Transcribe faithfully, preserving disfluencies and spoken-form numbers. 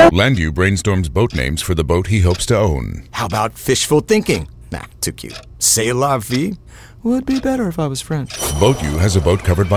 Landu brainstorms boat names for the boat he hopes to own. How about fishful thinking? Nah, too cute. C'est la vie would be better if I was French. Boat U has a boat covered by